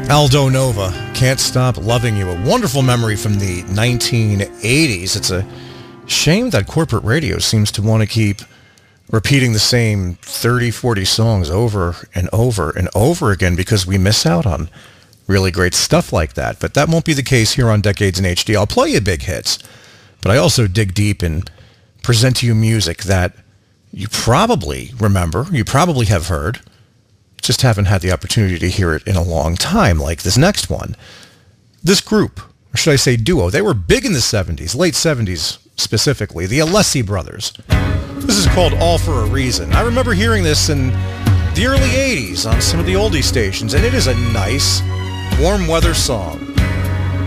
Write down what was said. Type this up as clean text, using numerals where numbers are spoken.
Aldo Nova, Can't Stop Loving You, a wonderful memory from the 1980s. It's a shame that corporate radio seems to want to keep repeating the same 30, 40 songs over and over and over again because we miss out on really great stuff like that. But that won't be the case here on Decades in HD. I'll play you big hits, but I also dig deep and present to you music that you probably remember, you probably have heard, just haven't had the opportunity to hear it in a long time, like this next one. This group, or should I say duo, they were big in the 70s, late 70s specifically, the Alessi Brothers. This is called All for a Reason. I remember hearing this in the early 80s on some of the oldie stations, and it is a nice, warm weather song.